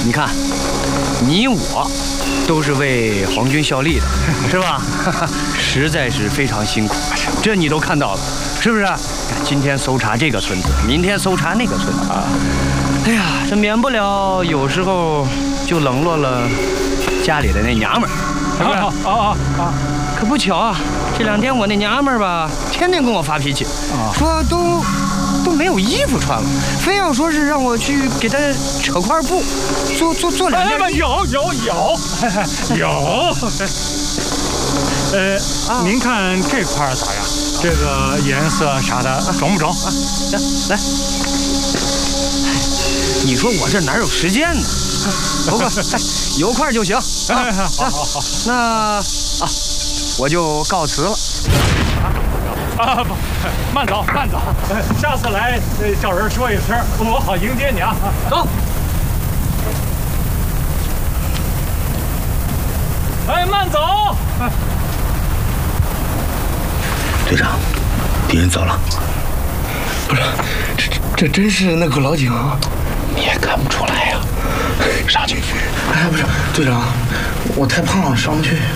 你看，你我都是为皇军效力的，是吧？实在是非常辛苦，这你都看到了，是不是？今天搜查这个村子，明天搜查那个村子啊。哎呀，这免不了有时候就冷落了家里的那娘们儿，是不是？可不巧啊，这2天我那娘们儿吧，天天跟我发脾气，说都没有衣服穿了，非要说是让我去给她扯块布，做2件。 有。您看这块咋样？这个颜色啥的中不中？ 行，来。你说我这哪有时间呢？不过有块就行。好，那我就告辞了。 不，慢走。下次来叫人说一声，我好迎接你啊。 走。 慢走。 队长，敌人走了。不是，这真是那个老井？你也看不出来呀。上去。哎，不是，队长，我太胖了，上不去。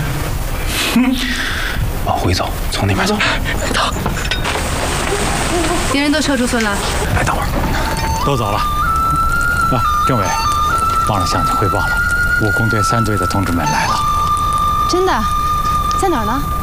往回走，从那边走。走。 敌人都撤出村了。 哎，等会儿。 都走了。政委，忘了向你汇报了，武工队3队的同志们来了。 真的？在哪儿呢？